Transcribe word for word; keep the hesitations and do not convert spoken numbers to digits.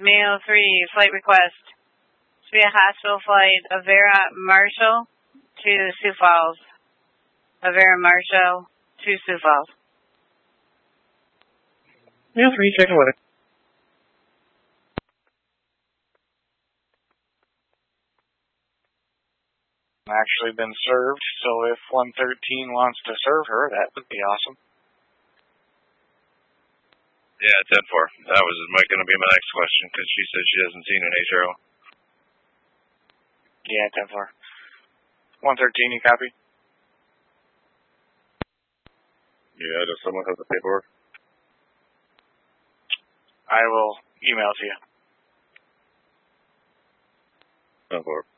Mail three, flight request. To be a hospital flight, Avera Marshall to Sioux Falls. Avera Marshall to Sioux Falls. Mail three, check away. Actually been served, so if one thirteen wants to serve her, that would be awesome. Yeah, ten four. That was going to be my next question, because she said she hasn't seen an H R O. Yeah, ten four. one thirteen, you copy? Yeah, does someone have the paperwork? I will email it to you. ten four.